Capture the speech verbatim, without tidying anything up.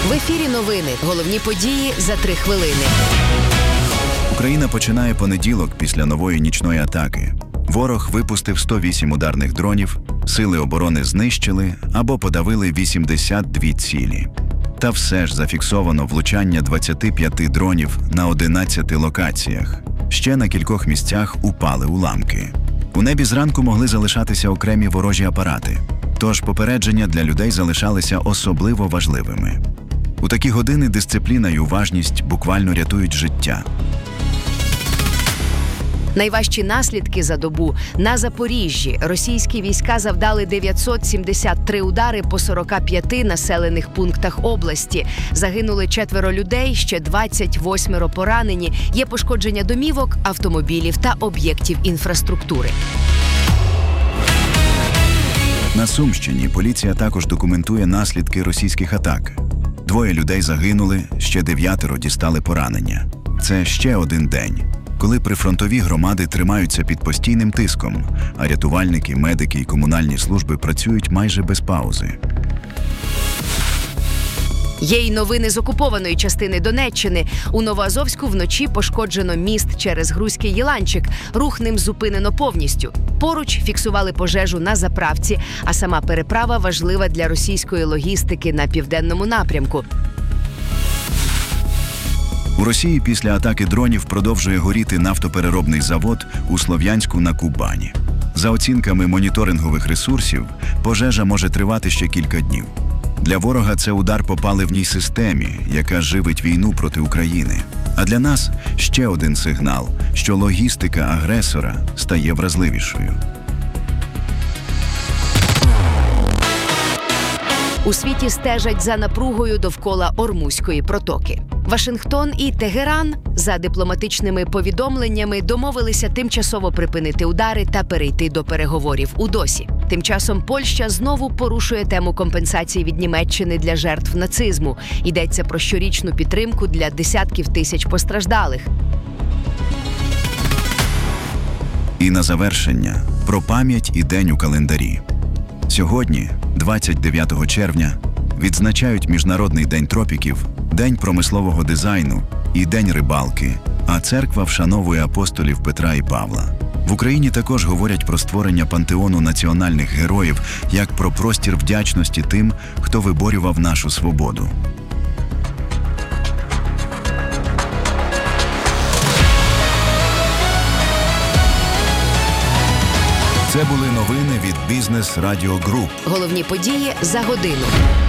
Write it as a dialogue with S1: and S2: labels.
S1: В ефірі новини. Головні події за три хвилини.
S2: Україна починає понеділок після нової нічної атаки. Ворог випустив сто вісім ударних дронів, сили оборони знищили або подавили вісімдесят дві цілі. Та все ж зафіксовано влучання двадцяти п'яти дронів на одинадцяти локаціях. Ще на кількох місцях упали уламки. У небі зранку могли залишатися окремі ворожі апарати. Тож попередження для людей залишалися особливо важливими. У такі години дисципліна і уважність буквально рятують життя.
S1: Найважчі наслідки за добу. На Запоріжжі російські війська завдали дев'ятсот сімдесят три удари по сорока п'яти населених пунктах області. Загинули четверо людей, ще двадцять восьмеро поранені. Є пошкодження домівок, автомобілів та об'єктів інфраструктури.
S2: На Сумщині поліція також документує наслідки російських атак. Двоє людей загинули, ще дев'ятеро дістали поранення. Це ще один день, коли прифронтові громади тримаються під постійним тиском, а рятувальники, медики і комунальні служби працюють майже без паузи.
S1: Є й новини з окупованої частини Донеччини. У Новоазовську вночі пошкоджено міст через Грузький Єланчик. Рух ним зупинено повністю. Поруч фіксували пожежу на заправці, а сама переправа важлива для російської логістики на південному напрямку.
S2: У Росії після атаки дронів продовжує горіти нафтопереробний завод у Слов'янську на Кубані. За оцінками моніторингових ресурсів, пожежа може тривати ще кілька днів. Для ворога це удар по паливній системі, яка живить війну проти України. А для нас ще один сигнал, що логістика агресора стає вразливішою.
S1: У світі стежать за напругою довкола Ормузької протоки. Вашингтон і Тегеран за дипломатичними повідомленнями домовилися тимчасово припинити удари та перейти до переговорів у Досі. Тим часом Польща знову порушує тему компенсації від Німеччини для жертв нацизму. Йдеться про щорічну підтримку для десятків тисяч постраждалих.
S2: І на завершення про пам'ять і день у календарі. Сьогодні, двадцять дев'ятого червня, відзначають Міжнародний день тропіків, День промислового дизайну і День рибалки, а церква вшановує апостолів Петра і Павла. В Україні також говорять про створення пантеону національних героїв, як про простір вдячності тим, хто виборював нашу свободу. Це були новини від Бізнес Радіо Груп.
S1: Головні події за годину.